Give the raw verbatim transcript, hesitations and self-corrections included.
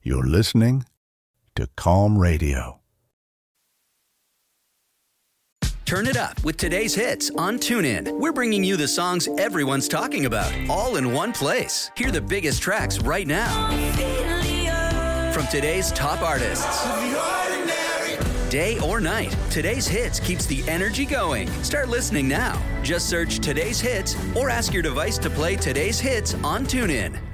You're listening to Calm Radio. Turn it up with today's hits on TuneIn. We're bringing you the songs everyone's talking about, all in one place. Hear the biggest tracks right now. From today's top artists. Day or night, today's hits keeps the energy going. Start listening now. Just search today's hits or ask your device to play today's hits on TuneIn.